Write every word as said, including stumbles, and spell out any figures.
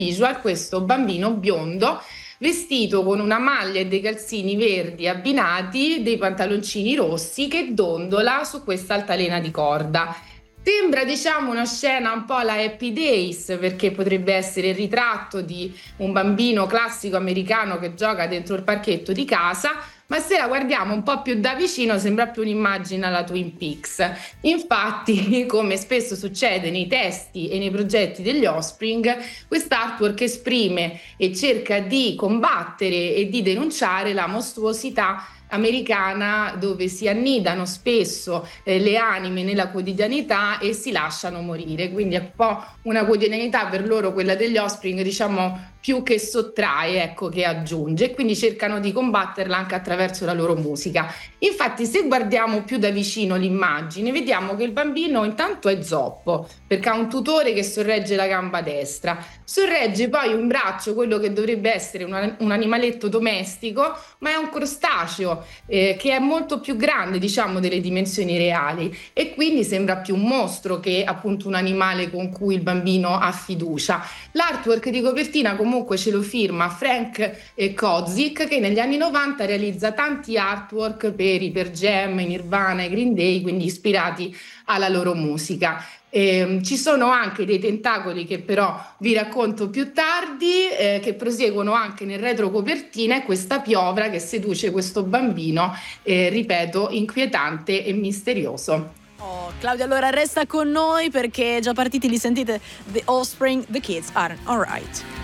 visual questo bambino biondo vestito con una maglia e dei calzini verdi abbinati, dei pantaloncini rossi, che dondola su questa altalena di corda. Sembra, diciamo, una scena un po' alla Happy Days, perché potrebbe essere il ritratto di un bambino classico americano che gioca dentro il parchetto di casa, ma se la guardiamo un po' più da vicino sembra più un'immagine alla Twin Peaks. Infatti, come spesso succede nei testi e nei progetti degli Offspring, quest'artwork esprime e cerca di combattere e di denunciare la mostruosità americana, dove si annidano spesso eh, le anime nella quotidianità e si lasciano morire. Quindi è un po' una quotidianità per loro, quella degli Offspring, diciamo, più che sottrae, ecco, che aggiunge, e quindi cercano di combatterla anche attraverso la loro musica. Infatti, se guardiamo più da vicino l'immagine, vediamo che il bambino intanto è zoppo, perché ha un tutore che sorregge la gamba destra, sorregge poi un braccio, quello che dovrebbe essere un, un animaletto domestico, ma è un crostaceo eh, che è molto più grande, diciamo, delle dimensioni reali, e quindi sembra più un mostro che appunto un animale con cui il bambino ha fiducia. L'artwork di copertina comunque ce lo firma Frank Kozik, che negli anni novanta realizza tanti artwork per i Pearl Jam, i Nirvana, i Green Day, quindi ispirati alla loro musica. Eh, ci sono anche dei tentacoli che però vi racconto più tardi, eh, che proseguono anche nel retrocopertina, e questa piovra che seduce questo bambino, eh, ripeto, inquietante e misterioso. Oh, Claudia, allora resta con noi perché già partiti li sentite, The Offspring, The Kids Are Alright.